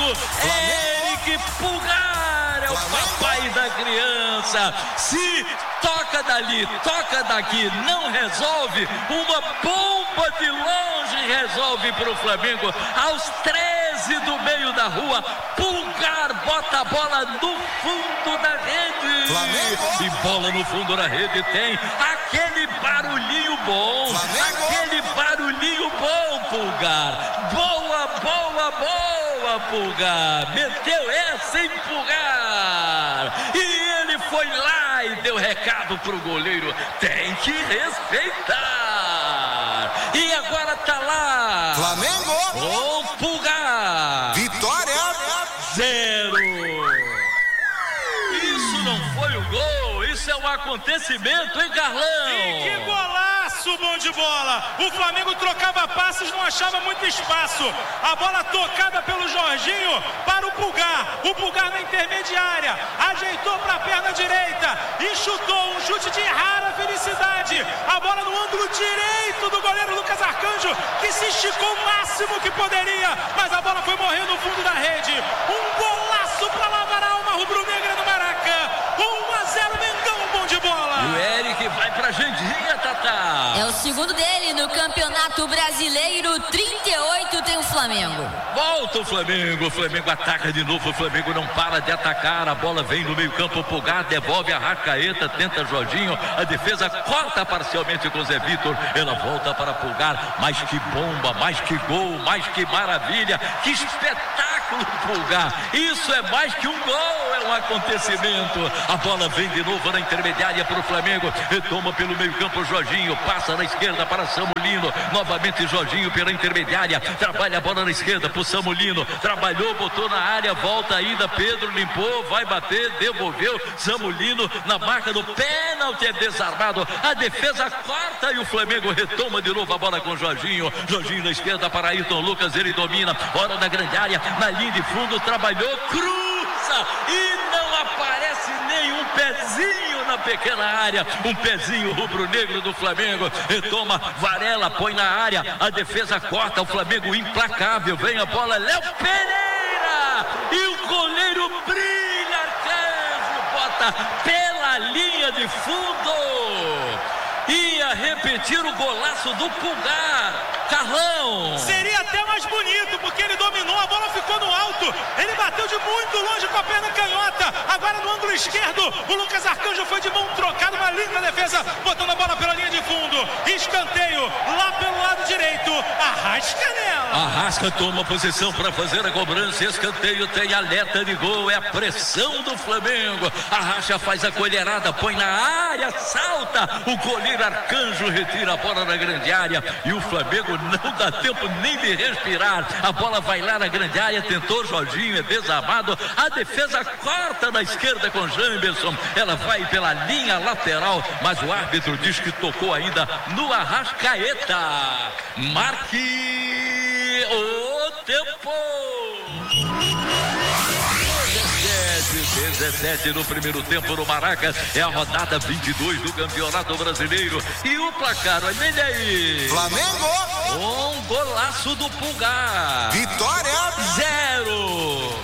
Flamengo. Eric Pulgar é o papai da criança. Se toca dali, toca daqui, não resolve, uma bomba de longe resolve para o Flamengo. Aos 13 do meio da rua, Pulgar bota a bola no fundo da rede. Flamengo. E bola no fundo da rede tem aquele barulhinho bom. Flamengo. Aquele barulhinho bom, Pulgar. Boa, boa, boa, Pulgar. Meteu essa em Pulgar. E ele foi lá e deu recado pro goleiro. Tem que respeitar. E agora tá lá. Flamengo. O Pulgar. Vitória. 0. Isso não foi o gol. Isso é um acontecimento, hein, Carlão? E que golaço, bom de bola. O Flamengo trocava passes, não achava muito espaço. A bola tocada pelo Jorginho para o Pulgar. O Pulgar na intermediária. Ajeitou para a perna direita e chutou um chute de rara felicidade. A bola no ângulo direito do goleiro Lucas Arcanjo, que se esticou o máximo que poderia, mas a bola foi morrer no fundo da rede. Um golaço para lavar a alma rubro-negra no Maracanã. 1-0 Mengão, bom de bola. E o Eric vai pra Jandinha, Tatá. É o segundo dele no Campeonato Brasileiro. 38 tem o Flamengo. Volta o Flamengo ataca de novo, o Flamengo não para de atacar, a bola vem no meio campo, o Pulgar devolve a Arrascaeta, tenta Jorginho, a defesa corta parcialmente com Zé Vitor, ela volta para Pulgar, mais que bomba, mais que gol, mais que maravilha, que espetáculo, Pulgar, isso é mais que um gol, é um acontecimento, a bola vem de novo na intermediária para o Flamengo, retoma pelo meio campo Jorginho, passa na esquerda para Samulino, novamente Jorginho pela intermediária, trabalha a bola na esquerda pro Samulino, trabalhou, botou na área, volta ainda, Pedro limpou, vai bater, devolveu, Samulino na marca do pênalti, é desarmado, a defesa corta e o Flamengo retoma de novo a bola com Jorginho, Jorginho na esquerda para Ayrton Lucas, ele domina, hora na grande área, na linha de fundo, trabalhou, cruza e não aparece nenhum pezinho na pequena área, um pezinho rubro-negro do Flamengo, retoma, Varela põe na área, a defesa corta, o Flamengo implacável, vem a bola, Léo Pereira e o goleiro brilha, Arcanjo bota pela linha de fundo, ia repetir o golaço do Pulgar, Carlão. Seria até mais bonito, porque ele dominou, a bola ficou no alto, ele bateu de muito longe com a perna canhota, agora no ângulo esquerdo, o Lucas Arcanjo foi de mão trocada, uma linda defesa, botando a bola pela linha de fundo, escanteio, lá pelo lado direito, Arrasca nela. Arrasca toma posição para fazer a cobrança, escanteio, tem alerta de gol, é a pressão do Flamengo, Arrasca faz a colherada, põe na área, salta, o goleiro Arcanjo retira a bola na grande área, e o Flamengo não dá tempo nem de respirar, a bola vai lá na grande área, tentou Jorginho, é desarmado, a defesa corta na esquerda com Janderson, ela vai pela linha lateral, mas o árbitro diz que tocou ainda no Arrascaeta. Marque o tempo. 17 no primeiro tempo no Maraca, é a rodada 22 do Campeonato Brasileiro, e o placar, olha aí, Flamengo. Um golaço do Pulgar, Vitória. 0.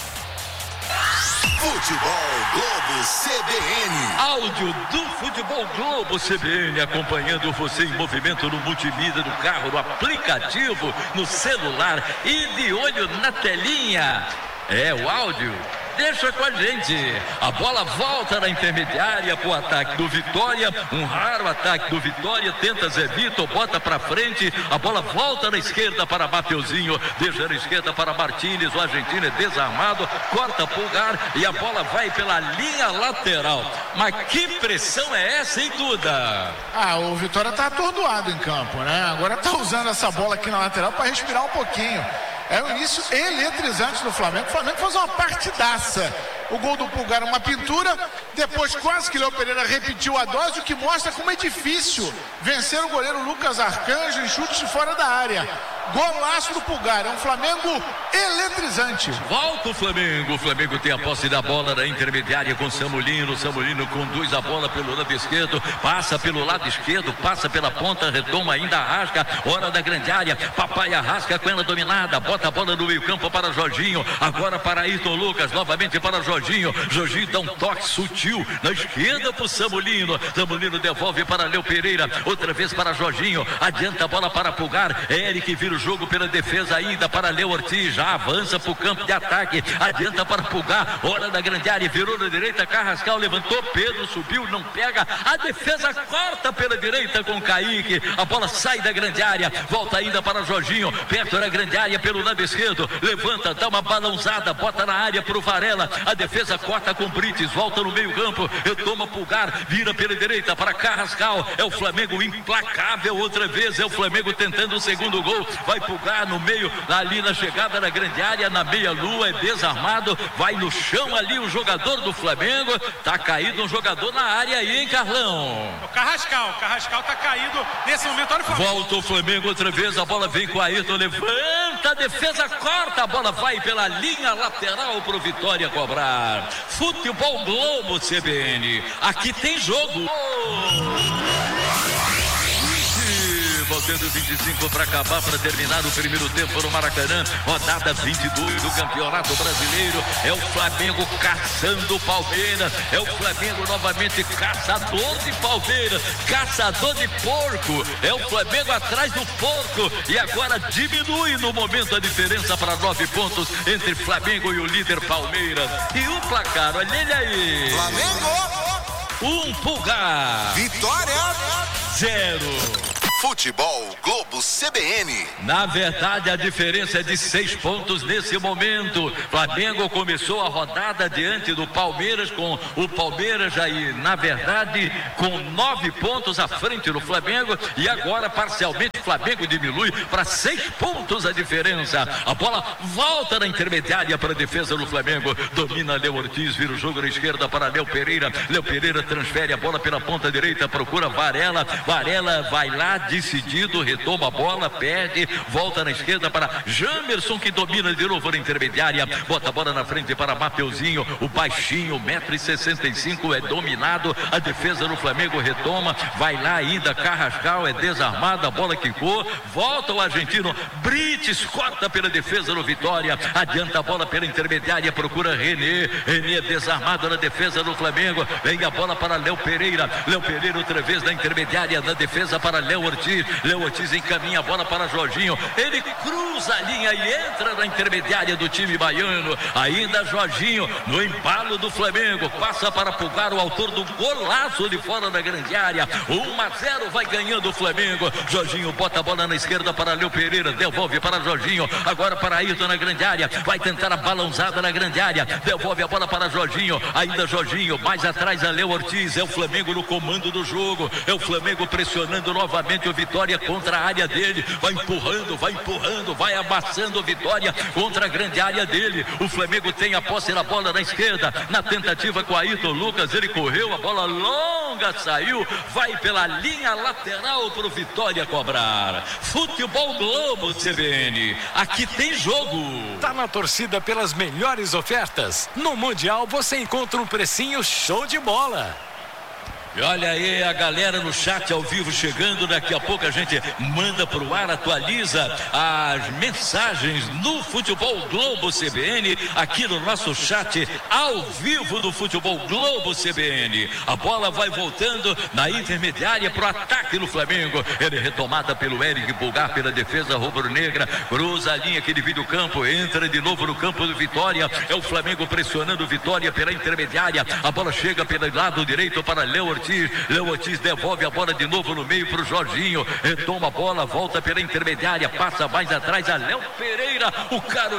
Futebol Globo CBN. Áudio do Futebol Globo CBN, acompanhando você em movimento no multimídia do carro, no aplicativo, no celular e de olho na telinha. É o áudio. Deixa com a gente, a bola volta na intermediária pro ataque do Vitória, um raro ataque do Vitória, tenta Zé Vitor, bota pra frente, a bola volta na esquerda para Mateuzinho, deixa na esquerda para Martínez, o argentino é desarmado, corta Pulgar e a bola vai pela linha lateral. Mas que pressão é essa, hein, Duda? O Vitória tá atordoado em campo, né? Agora tá usando essa bola aqui na lateral para respirar um pouquinho. É o início eletrizante do Flamengo. O Flamengo faz uma partidaça. O gol do Pulgar, uma pintura. Depois quase que Léo Pereira repetiu a dose, o que mostra como é difícil vencer o goleiro Lucas Arcanjo em chutes de fora da área. Golaço do Pulgar, é um Flamengo eletrizante. Volta o Flamengo tem a posse da bola da intermediária com Samulino conduz a bola pelo lado esquerdo, passa pelo lado esquerdo, passa pela ponta, retoma ainda Arrasca, hora da grande área, Papai Arrasca com ela dominada, bota a bola no meio campo para Jorginho, agora para Ayrton Lucas, novamente para Jorginho dá um toque sutil na esquerda para o Samulino devolve para Léo Pereira, outra vez para Jorginho, adianta a bola para Pulgar, Eric vira o jogo pela defesa ainda para Léo Ortiz, já avança para o campo de ataque, adianta para Pulgar, hora da grande área, virou na direita, Carrascal levantou, Pedro subiu, não pega, a defesa corta pela direita com Kaique, a bola sai da grande área, volta ainda para Jorginho, perto da grande área pelo lado esquerdo, levanta, dá uma balãozada, bota na área para o Varela, a defesa corta com Brites, volta no meio campo, retoma Pulgar, vira pela direita para Carrascal, é o Flamengo implacável outra vez, é o Flamengo tentando o segundo gol, vai Pulgar no meio, ali na chegada da grande área, na meia-lua, é desarmado, vai no chão ali o jogador do Flamengo, tá caído um jogador na área aí, hein, Carlão? O Carrascal tá caído nesse momento, olha o Flamengo. Volta o Flamengo outra vez, a bola vem com a Ayrton, levanta, a defesa corta, a bola vai pela linha lateral pro Vitória cobrar. Futebol Globo CBN, aqui tem jogo. Faltando 25 para acabar, para terminar o primeiro tempo no Maracanã, rodada 22 do Campeonato Brasileiro, é o Flamengo caçando o Palmeiras, é o Flamengo novamente caçador de Palmeiras, caçador de porco, é o Flamengo atrás do porco, e agora diminui no momento a diferença para 9 pontos entre Flamengo e o líder Palmeiras, e o placar, olha ele aí, Flamengo, Pulgar, Vitória, 0. Futebol Globo CBN. Na verdade, a diferença é de 6 pontos nesse momento. Flamengo começou a rodada diante do Palmeiras, com o Palmeiras aí, na verdade, com 9 pontos à frente do Flamengo, e agora parcialmente o Flamengo diminui para 6 pontos a diferença. A bola volta na intermediária para a defesa do Flamengo, domina Léo Ortiz, vira o jogo na esquerda para Léo Pereira transfere a bola pela ponta direita, procura Varela vai lá, decidido, retoma a bola, perde, volta na esquerda para Jamerson, que domina de novo na intermediária, bota a bola na frente para Mateuzinho, o baixinho, 1,65 m, é dominado, a defesa do Flamengo retoma, vai lá ainda, Carrascal é desarmado, a bola quicou, volta o argentino, Brites corta pela defesa do Vitória, adianta a bola pela intermediária, procura René é desarmado na defesa do Flamengo, vem a bola para Léo Pereira outra vez na intermediária, na defesa para Léo Ortiz encaminha a bola para Jorginho, ele cruza a linha e entra na intermediária do time baiano, ainda Jorginho no embalo do Flamengo, passa para Pulgar, o autor do golaço de fora da grande área, 1-0 vai ganhando o Flamengo, Jorginho bota a bola na esquerda para Léo Pereira, devolve para Jorginho, agora para Ayrton na grande área, vai tentar a balãozada na grande área, devolve a bola para Jorginho, ainda Jorginho, mais atrás a Léo Ortiz, é o Flamengo no comando do jogo, é o Flamengo pressionando novamente o Vitória contra a área dele, vai empurrando, vai amassando o Vitória contra a grande área dele, o Flamengo tem a posse da bola na esquerda, na tentativa com Ayrton Lucas, ele correu, a bola longa saiu, vai pela linha lateral pro Vitória cobrar. Futebol Globo CBN, aqui tem jogo. Tá na torcida pelas melhores ofertas? No Mundial você encontra um precinho show de bola. E olha aí a galera no chat ao vivo chegando, daqui a pouco a gente manda pro ar, atualiza as mensagens no Futebol Globo CBN, aqui no nosso chat ao vivo do Futebol Globo CBN. A bola vai voltando na intermediária pro ataque do Flamengo, ele é retomada pelo Eric Pulgar pela defesa rubro-negra, cruza a linha que divide o campo, entra de novo no campo do Vitória, é o Flamengo pressionando o Vitória pela intermediária, a bola chega pelo lado direito para Léo Ortiz devolve a bola de novo no meio para o Jorginho, retoma a bola, volta pela intermediária, passa mais atrás a Léo Pereira, o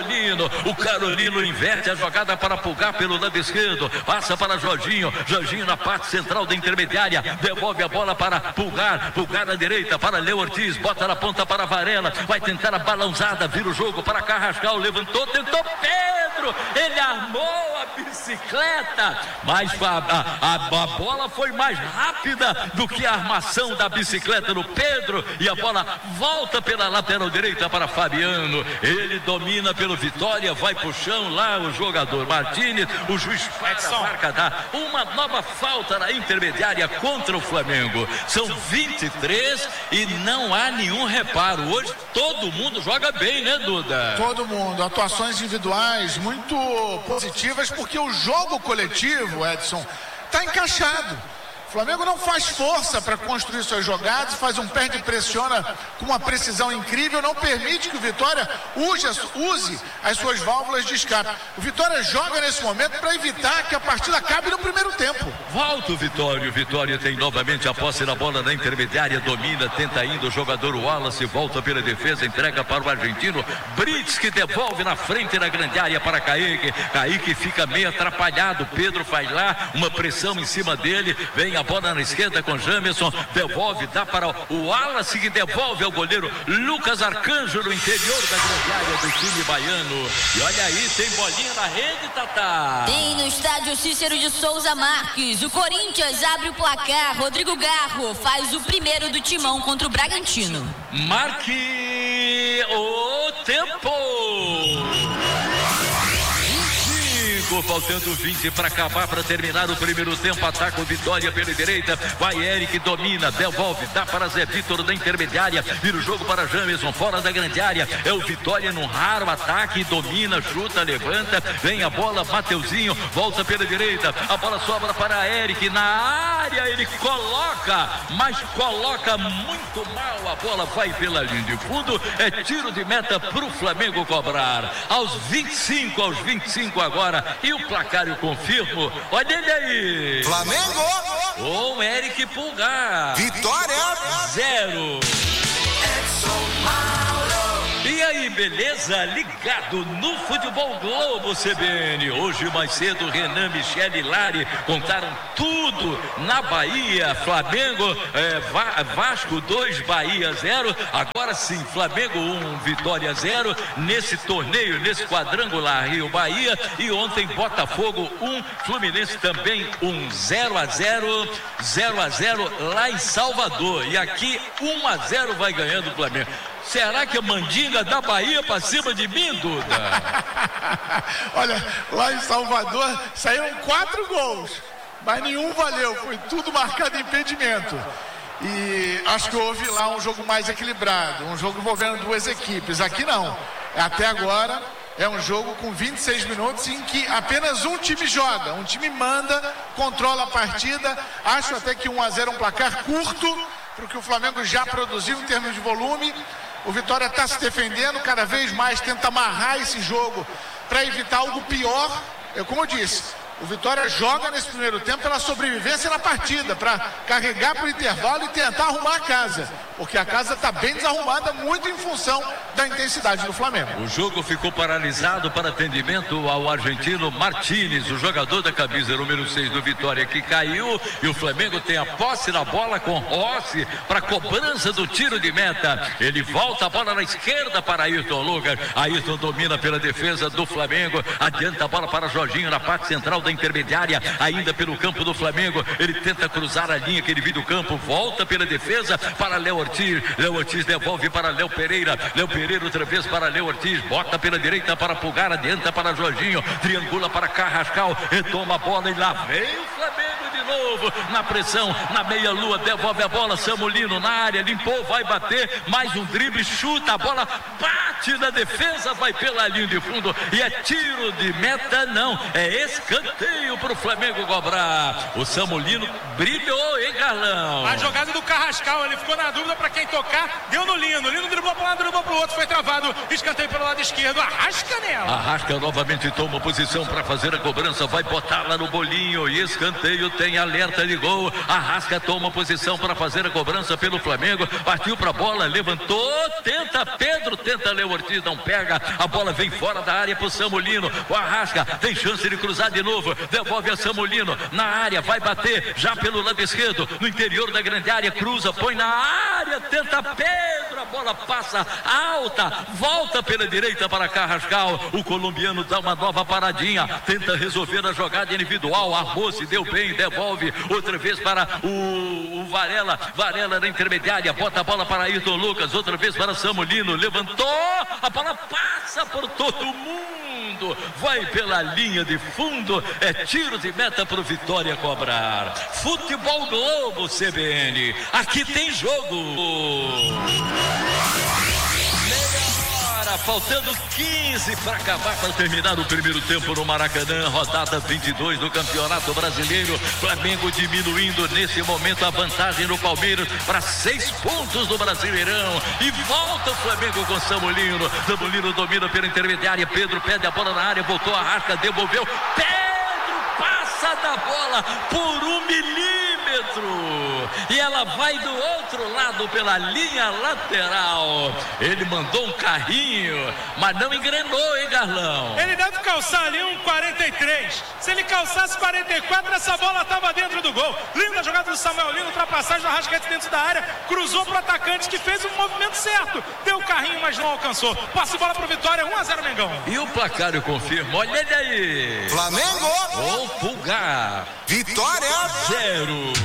Carolino inverte a jogada para Pulgar pelo lado esquerdo, passa para Jorginho na parte central da intermediária, devolve a bola para Pulgar na direita para Léo Ortiz, bota na ponta para Varela, vai tentar a balãozada, vira o jogo para Carrascal, levantou, tentou Pedro, ele armou a bicicleta, mas a bola foi mais rápida do que a armação da bicicleta no Pedro, e a bola volta pela lateral direita para Fabiano. Ele domina pelo Vitória, vai pro chão lá o jogador Martínez, o juiz faz a marca, dá uma nova falta na intermediária contra o Flamengo. São 23 e não há nenhum reparo. Hoje todo mundo joga bem, né, Duda? Todo mundo, atuações individuais muito positivas, porque o jogo coletivo, Edson, está encaixado. O Flamengo não faz força para construir suas jogadas, faz um perde e pressiona com uma precisão incrível, não permite que o Vitória use as suas válvulas de escape. O Vitória joga nesse momento para evitar que a partida acabe no primeiro tempo. Volta o Vitória. O Vitória tem novamente a posse da bola na intermediária, domina, tenta indo o jogador Wallace, volta pela defesa, entrega para o argentino Brits, que devolve na frente na grande área para Kaique. Kaique fica meio atrapalhado, Pedro faz lá uma pressão em cima dele, vem a bola na esquerda com Jamerson, devolve, dá para o Wallace, que devolve ao goleiro Lucas Arcanjo no interior da grande área do time baiano. E olha aí, tem bolinha na rede, Tatá. Tem no estádio Cícero de Souza Marques. O Corinthians abre o placar. Rodrigo Garro faz o primeiro do Timão contra o Bragantino. Marque o tempo. Faltando 20 para acabar, para terminar o primeiro tempo. Ataca o Vitória pela direita, vai Eric, domina, devolve, dá para Zé Vitor da intermediária, vira o jogo para Jamerson, fora da grande área, é o Vitória num raro ataque, domina, chuta, levanta, vem a bola, Mateuzinho, volta pela direita, a bola sobra para Eric, na área ele coloca, mas coloca muito mal, a bola vai pela linha de fundo, é tiro de meta para o Flamengo cobrar, aos 25 agora. E o placar eu confirmo. Olha ele aí. Flamengo. Com Eric Pulgar. Vitória. 0. E aí, beleza? Ligado no Futebol Globo CBN. Hoje mais cedo, Renan, Michele e Lari contaram tudo na Bahia. Flamengo, Vasco 2, Bahia 0. Agora sim, Flamengo 1, Vitória 0. Nesse torneio, nesse quadrangular Rio Bahia. E ontem Botafogo 1, Fluminense também 1, 0-0 lá em Salvador. E aqui 1-0 vai ganhando o Flamengo. Será que a mandinga da Bahia para cima de mim, Duda? Olha, lá em Salvador saíram 4 gols, mas nenhum valeu, foi tudo marcado em impedimento. E acho que houve lá um jogo mais equilibrado, um jogo envolvendo duas equipes. Aqui não, até agora é um jogo com 26 minutos em que apenas um time joga, um time manda, controla a partida. Acho até que 1-0 é um placar curto para o que o Flamengo já produziu em termos de volume. O Vitória está se defendendo, cada vez mais tenta amarrar esse jogo para evitar algo pior. Como eu disse, o Vitória joga nesse primeiro tempo pela sobrevivência na partida, para carregar para o intervalo e tentar arrumar a casa, porque a casa está bem desarrumada, muito em função da intensidade do Flamengo. O jogo ficou paralisado para atendimento ao argentino Martínez, o jogador da camisa número 6 do Vitória, que caiu, e o Flamengo tem a posse da bola com Rossi para cobrança do tiro de meta. Ele volta a bola na esquerda para Ayrton Lucas. Ayrton domina pela defesa do Flamengo, adianta a bola para Jorginho na parte central da intermediária, ainda pelo campo do Flamengo. Ele tenta cruzar a linha que ele divide o campo, volta pela defesa para Léo Ortiz. Léo Ortiz devolve para Léo Pereira. Léo Pereira outra vez para Léo Ortiz, bota pela direita para Pulgar, adianta para Jorginho, triangula para Carrascal, retoma a bola e lá vem o Flamengo de novo, na pressão, na meia-lua, devolve a bola, Samulino na área, limpou, vai bater, mais um drible, chuta a bola, bate na defesa, vai pela linha de fundo e é tiro de meta, não, é escanteio para o Flamengo cobrar. O Samulino brilhou, hein, Carlão? A jogada do Carrascal, ele ficou na dúvida para quem tocar, deu no Lino, Lino driblou para um lado, driblou para o outro, foi travado, escanteio pelo lado esquerdo, Arrasca nela. Arrasca novamente toma posição para fazer a cobrança, vai botar lá no bolinho e escanteio, tem alerta de gol. Arrasca toma posição para fazer a cobrança pelo Flamengo, partiu para a bola, levantou, tenta Pedro, tenta Léo Ortiz, não pega, a bola vem fora da área para o Samulino. O Arrasca tem chance de cruzar de novo, devolve a Samulino na área, vai bater já pelo lado esquerdo, no interior da grande área, cruza, põe na área, tenta Pedro, a bola passa alta, volta pela direita para Carrascal. O colombiano dá uma nova paradinha, tenta resolver a jogada individual, armou-se, deu bem, devolve outra vez para o Varela. Varela na intermediária, bota a bola para Ayrton Lucas, outra vez para Samulino, levantou, a bola passa por todo mundo, vai pela linha de fundo, é tiro de meta para o Vitória cobrar. Futebol Globo CBN, aqui tem jogo. Faltando 15 para acabar, para terminar o primeiro tempo no Maracanã, rodada 22 do Campeonato Brasileiro. Flamengo diminuindo nesse momento a vantagem no Palmeiras para 6 pontos do Brasileirão. E volta o Flamengo com Samulino. Samulino domina pela intermediária. Pedro pede a bola na área, voltou a Arca, devolveu. Pedro passa da bola por 1 milímetro. E ela vai do outro lado pela linha lateral. Ele mandou um carrinho, mas não engrenou, hein, Carlão? Ele deve calçar ali um 43. Se ele calçasse 44, essa bola estava dentro do gol. Linda jogada do Samuel Lino, ultrapassagem do Arrascaeta dentro da área, cruzou para o atacante que fez o movimento certo. Deu o carrinho, mas não alcançou. Passe bola para o Vitória, 1-0 Mengão. E o placar eu confirmo, olha ele aí. Flamengo. O Pulgar. Vitória. 0.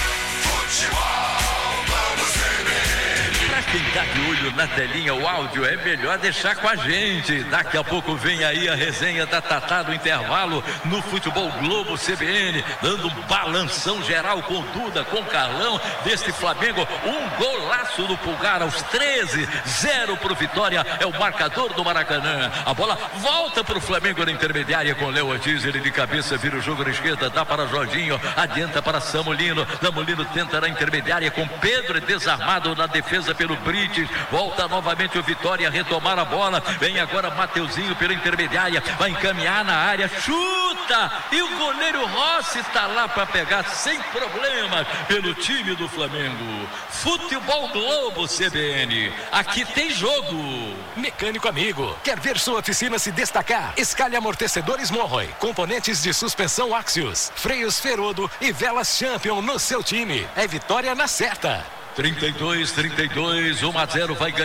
Pra quem tá de olho na telinha, o áudio é melhor deixar com a gente. Daqui a pouco vem aí a resenha da Tatá do intervalo no Futebol Globo CBN, dando um balanção geral com Duda, com Carlão, deste Flamengo. Um golaço do Pulgar aos 13, 0 pro Vitória, é o marcador do Maracanã. A bola volta pro Flamengo na intermediária com Léo Ortiz, ele de cabeça vira o jogo na esquerda, dá para Jorginho, adianta para Samulino. Samulino tenta na intermediária com Pedro, desarmado na defesa pelo Brites, volta novamente o Vitória a retomar a bola, vem agora Mateuzinho pela intermediária, vai encaminhar na área, chuta, e o goleiro Rossi está lá para pegar sem problemas pelo time do Flamengo. Futebol Globo CBN, aqui tem jogo. Mecânico amigo, quer ver sua oficina se destacar? Escalhe amortecedores Monroy, componentes de suspensão Axios, freios Ferodo e velas Champion no seu time. É Vitória na certa. 32, 1-0 vai ganhar.